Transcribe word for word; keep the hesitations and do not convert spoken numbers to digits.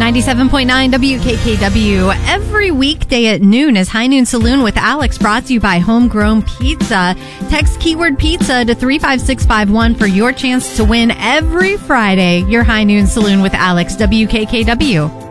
ninety-seven point nine W K K W. Every weekday at noon is High Noon Saloon with Alex, brought to you by Homegrown Pizza. Text keyword pizza to three five six five one for your chance to win every Friday. Your High Noon Saloon with Alex, W K K W.